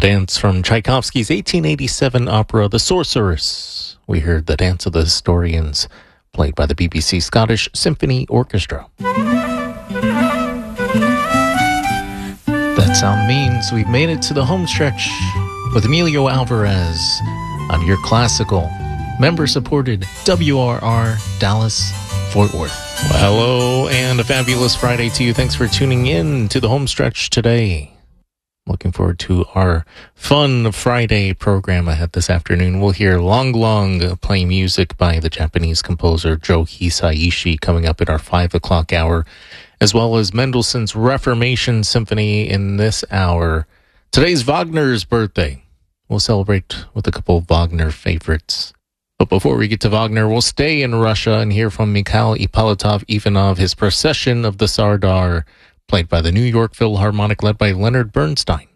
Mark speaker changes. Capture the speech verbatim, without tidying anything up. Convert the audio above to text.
Speaker 1: dance from Tchaikovsky's eighteen eighty-seven opera The Sorceress. We heard The Dance of the Historians, played by the B B C Scottish Symphony Orchestra. That sound means we've made it to the home stretch with Emilio Alvarez on your classical, member-supported W R R Dallas Fort Worth. Well, hello and a fabulous Friday to you. Thanks for tuning in to the home stretch today. Looking forward to our fun Friday program ahead this afternoon. We'll hear Long Long playing music by the Japanese composer Joe Hisaishi coming up at our five o'clock hour, as well as Mendelssohn's Reformation Symphony in this hour. Today's Wagner's birthday. We'll celebrate with a couple of Wagner favorites. But before we get to Wagner, we'll stay in Russia and hear from Mikhail Ippolitov Ivanov, his Procession of the Sardar, played by the New York Philharmonic, led by Leonard Bernstein.